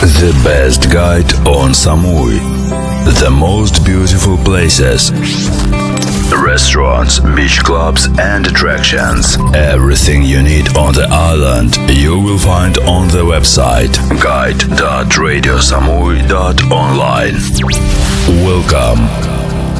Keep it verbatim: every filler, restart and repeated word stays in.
The best guide on Samui. The most beautiful places. Restaurants, beach clubs and attractions. Everything you need on the island you will find on the website guide dot radio samui dot online. Welcome.